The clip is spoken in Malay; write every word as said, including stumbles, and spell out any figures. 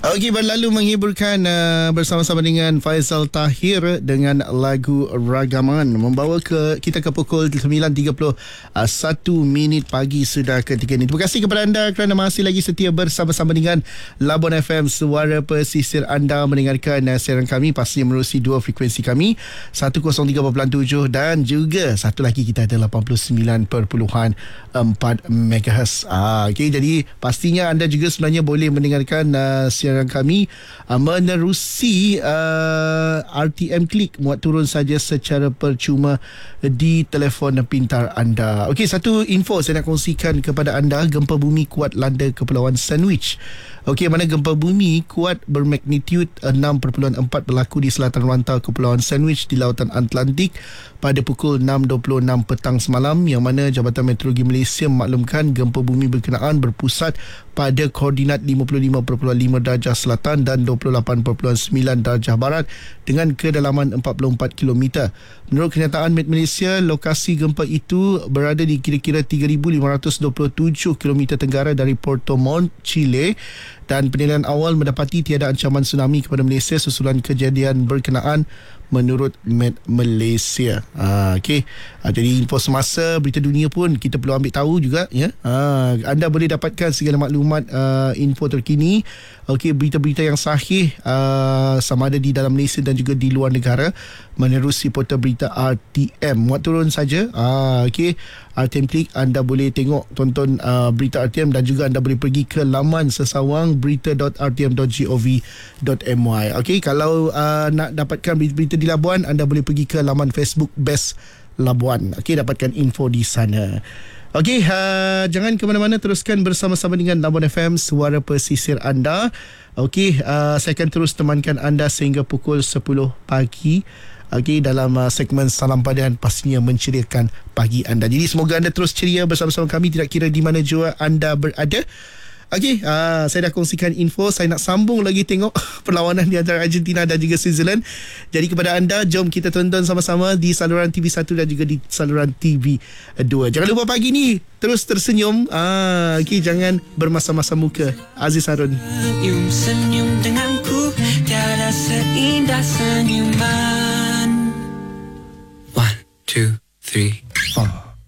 Okey, berlalu menghiburkan uh, bersama-sama dengan Faizal Tahir dengan lagu Ragaman, membawa ke kita ke pukul sembilan tiga puluh satu minit pagi sudah ketika ini. Terima kasih kepada anda kerana masih lagi setia bersama-sama dengan Labuan F M, suara pesisir. Anda mendengarkan uh, siaran kami pasti menerusi dua frekuensi kami, seratus tiga perpuluhan tujuh dan juga satu lagi kita ada lapan puluh sembilan perpuluhan empat megahertz. Ah, okey, jadi pastinya anda juga sebenarnya boleh mendengarkan uh, siaran kami uh, menerusi uh, R T M Klik, muat turun saja secara percuma di telefon pintar anda. Okey, satu info saya nak kongsikan kepada anda. Gempa bumi kuat landa Kepulauan Sandwich. Okey, mana gempa bumi kuat bermagnitud enam perpuluhan empat berlaku di selatan rantau Kepulauan Sandwich di lautan Atlantik pada pukul enam dua puluh enam petang semalam, yang mana Jabatan Meteorologi Malaysia memaklumkan gempa bumi berkenaan berpusat pada koordinat lima puluh lima perpuluhan lima darjah selatan dan dua puluh lapan perpuluhan sembilan darjah barat dengan kedalaman empat puluh empat kilometer. Menurut kenyataan Met Malaysia, lokasi gempa itu berada di kira-kira tiga ribu lima ratus dua puluh tujuh kilometer tenggara dari Puerto Montt, Chile, dan penilaian awal mendapati tiada ancaman tsunami kepada Malaysia susulan kejadian berkenaan menurut Met Malaysia. Ah, okey. Ah, jadi info semasa berita dunia pun kita perlu ambil tahu juga, ya. Ah, anda boleh dapatkan segala maklumat uh, info terkini, okey, berita-berita yang sahih uh, sama ada di dalam Malaysia dan juga di luar negara menerusi portal berita R T M. Muat turun saja. Ah, okey. R T M Klik, anda boleh tengok, tonton uh, berita R T M dan juga anda boleh pergi ke laman sesawang berita dot r t m dot gov dot m y. Okey, kalau uh, nak dapatkan berita-berita di Labuan, anda boleh pergi ke laman Facebook Best Labuan. Okey, dapatkan info di sana. Okey, uh, jangan ke mana-mana, teruskan bersama-sama dengan Labuan F M, suara pesisir anda. Okey, uh, saya akan terus temankan anda sehingga pukul sepuluh pagi. Okey, dalam uh, segmen Salam Padan, pastinya menceriakan pagi anda. Jadi semoga anda terus ceria bersama-sama kami, tidak kira di mana jua anda berada. Okey, uh, saya dah kongsikan info. Saya nak sambung lagi tengok perlawanan di antara Argentina dan juga Switzerland. Jadi kepada anda, jom kita tonton sama-sama di saluran T V satu dan juga di saluran T V dua. Jangan lupa pagi ni terus tersenyum. Ah, okey, jangan bermasa-masa muka. Aziz Harun. Senyum, senyum denganku, tiada seindah senyuman. One, two, three.